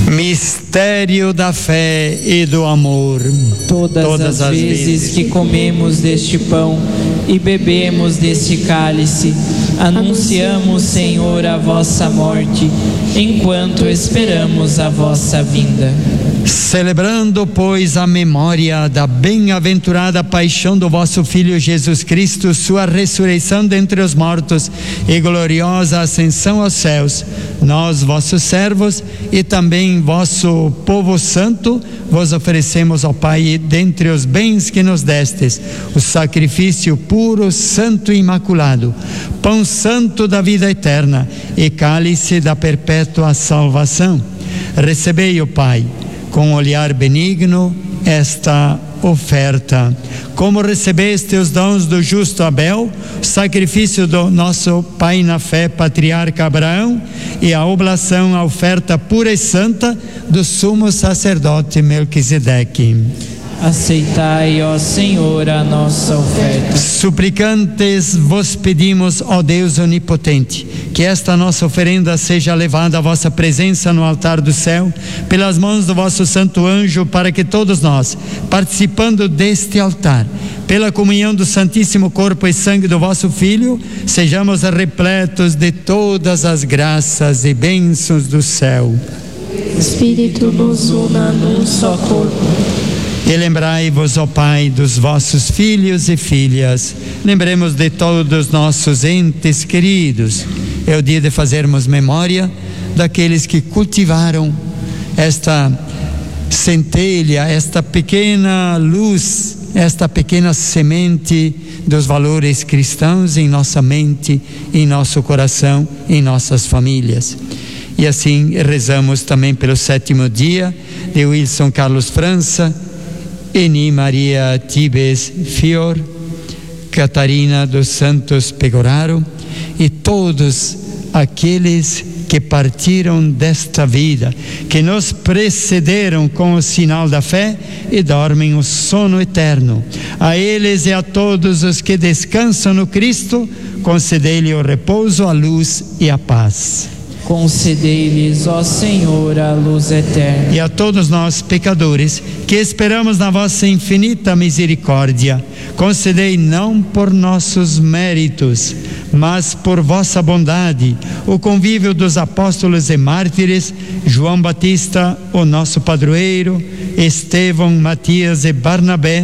Mistério da fé e do amor. Todas as vezes que comemos deste pão e bebemos deste cálice, anunciamos, Senhor, a vossa morte, enquanto esperamos a vossa vinda. Celebrando, pois, a memória da bem-aventurada paixão do vosso Filho Jesus Cristo, sua ressurreição dentre os mortos e gloriosa ascensão aos céus, nós, vossos servos, e também vosso povo santo, vos oferecemos, ó Pai, dentre os bens que nos destes, o sacrifício puro, santo e imaculado, pão santo da vida eterna e cálice da perpétua salvação. Recebei, ó Pai, com olhar benigno esta oferta. Como recebeste os dons do justo Abel, sacrifício do nosso pai na fé, patriarca Abraão, e a oblação, a oferta pura e santa do sumo sacerdote Melquisedeque. Aceitai, ó Senhor, a nossa oferta. Suplicantes vos pedimos, ó Deus onipotente, que esta nossa oferenda seja levada à vossa presença no altar do céu, pelas mãos do vosso santo anjo, para que todos nós, participando deste altar, pela comunhão do santíssimo corpo e sangue do vosso Filho, sejamos repletos de todas as graças e bênçãos do céu. Espírito nos una num só corpo. E lembrai-vos, ó Pai, dos vossos filhos e filhas. Lembremos de todos os nossos entes queridos. É o dia de fazermos memória daqueles que cultivaram esta centelha, esta pequena luz, esta pequena semente dos valores cristãos em nossa mente, em nosso coração, em nossas famílias. E assim rezamos também pelo 7º dia de Wilson Carlos França, Eni Maria Tibes Fior, Catarina dos Santos Pegoraro e todos aqueles que partiram desta vida, que nos precederam com o sinal da fé e dormem o sono eterno. A eles e a todos os que descansam no Cristo, concedei-lhe o repouso, a luz e a paz. Concedei-lhes, ó Senhor, a luz eterna. E a todos nós, pecadores, que esperamos na vossa infinita misericórdia, concedei não por nossos méritos, mas por vossa bondade, o convívio dos apóstolos e mártires, João Batista, o nosso padroeiro, Estevão, Matias e Barnabé,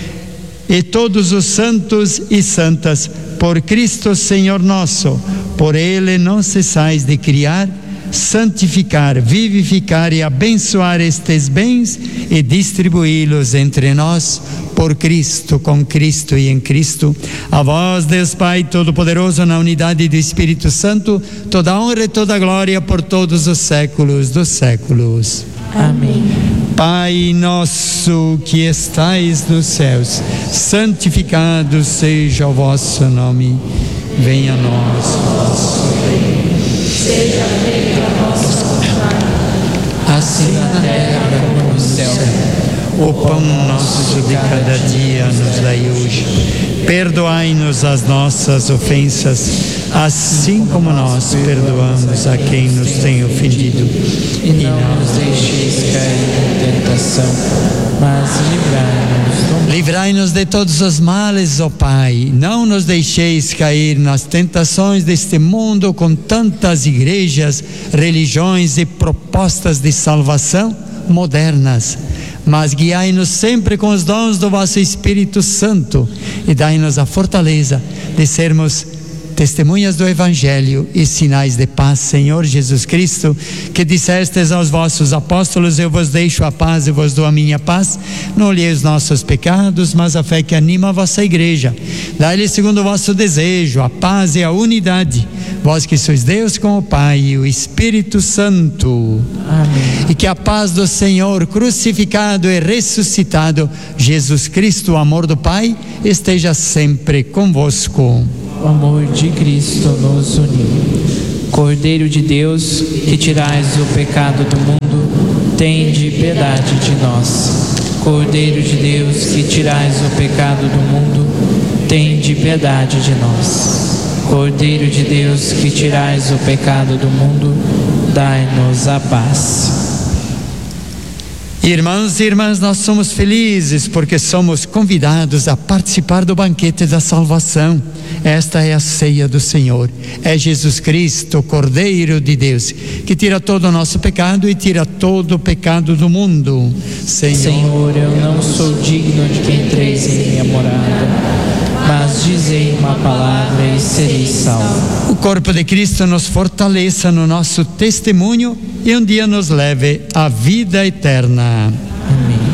e todos os santos e santas, por Cristo Senhor nosso. Por Ele não cessais de criar, santificar, vivificar e abençoar estes bens e distribuí-los entre nós, por Cristo, com Cristo e em Cristo. A vós, Deus Pai Todo-Poderoso, na unidade do Espírito Santo, toda honra e toda glória por todos os séculos dos séculos. Amém. Pai nosso que estais nos céus, santificado seja o vosso nome. Venha a nós o vosso reino. Seja feita a vossa vontade, assim na terra como no céu. O pão nosso de cada dia nos dai hoje. Perdoai-nos as nossas ofensas, assim como nós perdoamos a quem nos tem ofendido. E não nos deixeis cair em tentação, mas livrai-nos do mal. Livrai-nos de todos os males, ó Pai. Não nos deixeis cair nas tentações deste mundo com tantas igrejas, religiões e propostas de salvação modernas. Mas guiai-nos sempre com os dons do vosso Espírito Santo e dai-nos a fortaleza de sermos testemunhas do Evangelho e sinais de paz. Senhor Jesus Cristo, que dissestes aos vossos apóstolos: eu vos deixo a paz e vos dou a minha paz. Não olheis os nossos pecados, mas a fé que anima a vossa igreja. Dai-lhe segundo o vosso desejo a paz e a unidade, vós que sois Deus com o Pai e o Espírito Santo. Amém. E que a paz do Senhor crucificado e ressuscitado, Jesus Cristo, o amor do Pai, esteja sempre convosco. O amor de Cristo nos uniu. Cordeiro de Deus, que tirais o pecado do mundo, tende piedade de nós. Cordeiro de Deus, que tirais o pecado do mundo, tende piedade de nós. Cordeiro de Deus, que tirais o pecado do mundo, dai-nos a paz. Irmãos e irmãs, nós somos felizes porque somos convidados a participar do banquete da salvação. Esta é a ceia do Senhor. É Jesus Cristo, o Cordeiro de Deus, que tira todo o nosso pecado e tira todo o pecado do mundo. Senhor, eu não sou digno de que entreis em minha morada, mas dizei uma palavra e serei salvo. O corpo de Cristo nos fortaleça no nosso testemunho e um dia nos leve à vida eterna. Amém.